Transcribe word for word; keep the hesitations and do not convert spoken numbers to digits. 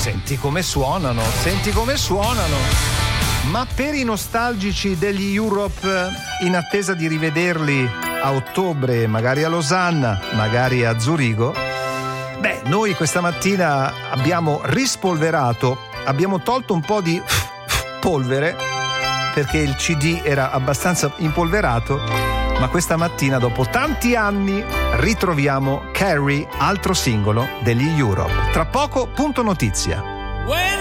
Senti come suonano, senti come suonano. Ma per i nostalgici degli Europe, in attesa di rivederli a ottobre, magari a Losanna, magari a Zurigo, beh, noi questa mattina abbiamo rispolverato, abbiamo tolto un po' di polvere perché il C D era abbastanza impolverato, ma questa mattina, dopo tanti anni, ritroviamo Carrie, altro singolo degli Europe. Tra poco, punto notizia. When